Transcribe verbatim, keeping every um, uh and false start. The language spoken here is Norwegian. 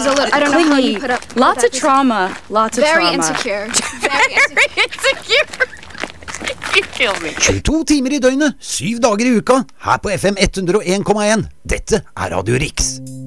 was a little, I don't know how you put up. Lots of trauma. Lots of Very trauma. insecure. Very insecure. You kill me. tjueto timer i døgnet, syv dager i uka, her på F M hundre og en komma en. Dette er Radio Riks.